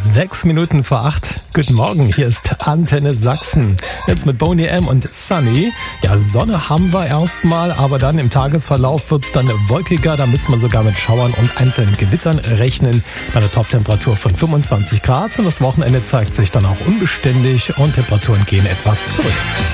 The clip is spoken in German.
6 Minuten vor 8. Guten Morgen, hier ist Antenne Sachsen. Jetzt mit Boney M. und Sunny. Ja, Sonne haben wir erstmal, aber dann im Tagesverlauf wird es dann wolkiger. Da müsste man sogar mit Schauern und einzelnen Gewittern rechnen. Bei einer Toptemperatur von 25 Grad. Und das Wochenende zeigt sich dann auch unbeständig und Temperaturen gehen etwas zurück.